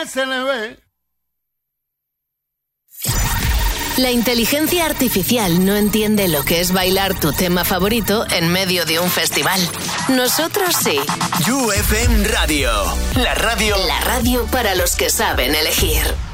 se le ve. La inteligencia artificial no entiende lo que es bailar tu tema favorito en medio de un festival. Nosotros sí. You FM Radio. La radio. La radio para los que saben elegir.